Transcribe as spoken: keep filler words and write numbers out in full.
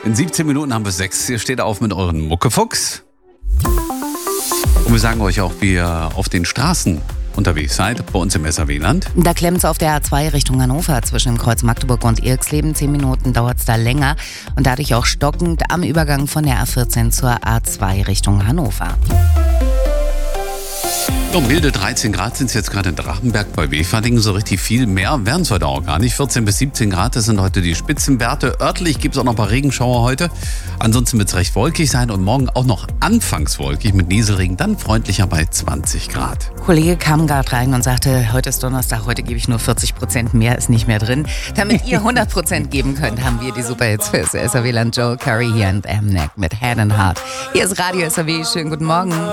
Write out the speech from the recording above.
In siebzehn Minuten haben wir sechs. Ihr steht auf mit euren Muckefuchs. Und wir sagen euch auch, wie ihr auf den Straßen unterwegs seid, bei uns im S R W-Land. Da klemmt es auf der A zwei Richtung Hannover zwischen Kreuz Magdeburg und Irxleben. Zehn Minuten dauert es da länger und dadurch auch stockend am Übergang von der A vierzehn zur A zwei Richtung Hannover. So, milde dreizehn Grad sind es jetzt gerade in Drachenberg bei Weferdingen. So richtig viel mehr werden es heute auch gar nicht. vierzehn bis siebzehn Grad, das sind heute die Spitzenwerte. Örtlich gibt es auch noch ein paar Regenschauer heute. Ansonsten wird es recht wolkig sein und morgen auch noch anfangs wolkig mit Nieselregen. Dann freundlicher bei zwanzig Grad. Kollege kam gerade rein und sagte, heute ist Donnerstag, heute gebe ich nur vierzig Prozent, mehr ist nicht mehr drin. Damit ihr hundert Prozent geben könnt, haben wir die Superhits fürs S R W-Land. Joel Curry hier und Amnek mit Head and Heart. Hier ist Radio S R W, schönen guten Morgen.